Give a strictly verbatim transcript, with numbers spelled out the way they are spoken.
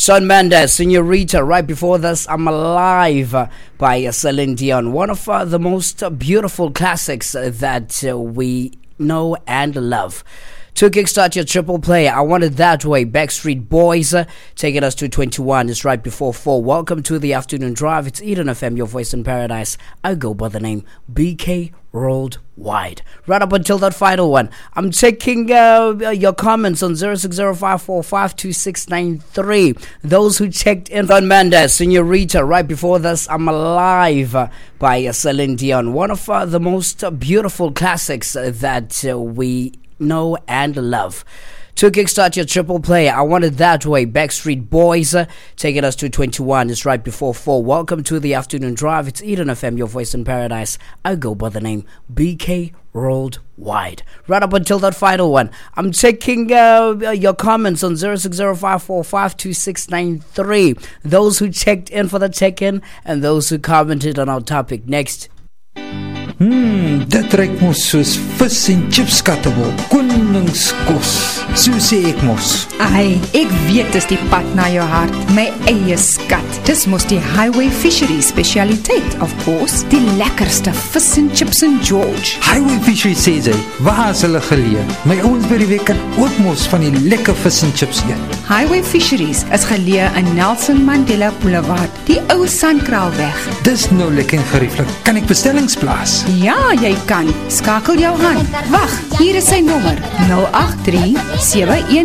Shawn Mendes, Senorita. Right before this, I'm Alive uh, by uh, Celine Dion. One of uh, the most uh, beautiful classics uh, that uh, we know and love. To kickstart your triple play, I Want It That Way. Backstreet Boys uh, taking us to twenty-one. It's right before four. Welcome to the afternoon drive. It's Eden F M, your voice in paradise. I go by the name B K Worldwide. Right up until that final one, I'm taking uh, your comments on zero six zero five four five two six nine three. Those who checked in on Mendes, Senorita. Right before this, I'm Alive uh, by uh, Celine Dion. One of uh, the most uh, beautiful classics uh, that uh, we know and love. To kickstart your triple play, I Want It That Way. Backstreet Boys uh, taking us to twenty-one. It's right before four. Welcome to the afternoon drive. It's Eden F M, your voice in paradise. I go by the name B K Worldwide. Right up until that final one, I'm taking uh, your comments on zero six zero five four five two six nine three. Those who checked in for the check-in and those who commented on our topic. Next. Hmm, dit ruik mos soos vis en chips skattebol. Koningskos, so sê ek mos. Ai, ek weet dis die pad na jou hart. My eie skat. Dis mos die Highway Fisheries specialiteit, of course. Die lekkerste vis en chips in George. Highway Fisheries sê sy, waar is hulle geleë? My ouens by die week kan ook mos van die lekker vis en chips eet. Highway Fisheries is geleë in Nelson Mandela Boulevard, die ou Sandkraalweg. Dis nou lekker gerieflik. Kan ek bestellings plaas? Ja, jy kan. Skakel jou hand. Wag, hier is sy nommer: nul agt drie sewe een